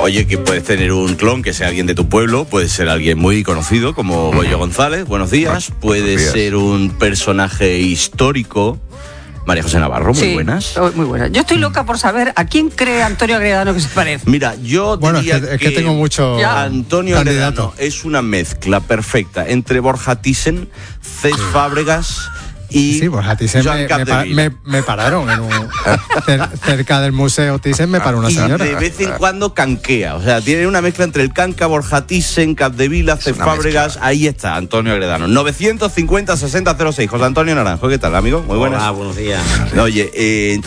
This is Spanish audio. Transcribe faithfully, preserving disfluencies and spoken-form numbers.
Oye, que puedes tener un clon que sea alguien de tu pueblo, puede ser alguien muy conocido como Goyo González, buenos días, puede buenos días. ser un personaje histórico. María José Navarro, muy sí, buenas. Muy buenas. Yo estoy loca por saber a quién cree Antonio Agredano que se parece. Mira, yo Bueno, diría es que, es que, que tengo mucho Ya. Antonio candidato. Agredano es una mezcla perfecta entre Borja Thyssen, Cés Fábregas y Sí, pues a Thyssen Joan me, me, Capdevila. me, me pararon en un, cer- cerca del museo Thyssen me paró una Y señora. de vez en cuando canquea, o sea, tiene una mezcla entre el canca, Borja Thyssen, Capdevila, Cés una Fábregas, mezcla. ahí está, Antonio Agredano. novecientos cincuenta sesenta cero seis. José Antonio Naranjo, ¿qué tal, amigo? Muy buenas. Hola, buenos días. Oye, eh,